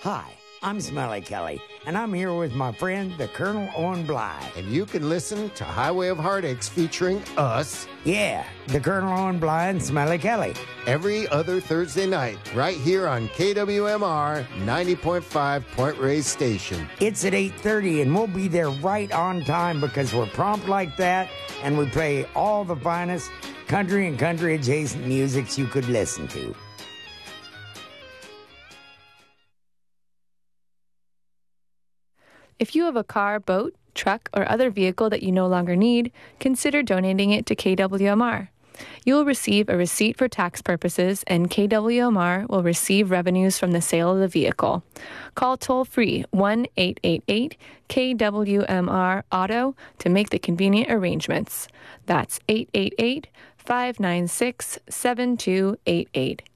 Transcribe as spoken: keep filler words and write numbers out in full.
Hi, I'm Smelly Kelly, and I'm here with my friend, the Colonel Owen Bly. And you can listen to Highway of Heartaches featuring us. Yeah, the Colonel Owen Bly and Smelly Kelly. Every other Thursday night, right here on K W M R ninety point five Point Reyes Station. It's at eight thirty, and we'll be there right on time because we're prompt like that, and we play all the finest country and country-adjacent musics you could listen to. If you have a car, boat, truck, or other vehicle that you no longer need, consider donating it to K W M R. You will receive a receipt for tax purposes, and K W M R will receive revenues from the sale of the vehicle. Call toll-free one eight eight eight K W M R Auto to make the convenient arrangements. That's eight eight eight, five nine six, seven two eight eight.